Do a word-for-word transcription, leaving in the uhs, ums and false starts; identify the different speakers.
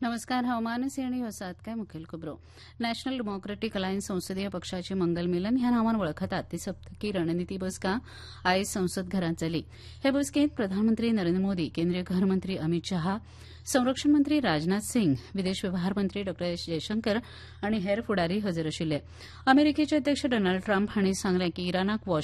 Speaker 1: नमस्कार. हवामान सेणी वसात काय मुखेल खबरो. नॅशनल डेमोक्रेटीक अलायन्स संसदीय पक्षाची मंगल मिलन ह्या नांवान वळखतात ती सप्तकी रणनीती बसका आयज संसद घरांत जाली. हे बसकेंत प्रधानमंत्री नरेंद्र मोदी, केंद्रीय घर मंत्री अमित शाह, संरक्षण मंत्री राजनाथ सिंग, विदेश वेव्हार मंत्री डॉ एस जयशंकर आनी हेर फुडारी हजर आशिल्ले. अमेरिकेचे अध्यक्ष डोनाल्ड ट्रम्प हांणी सांगलें की इराणाक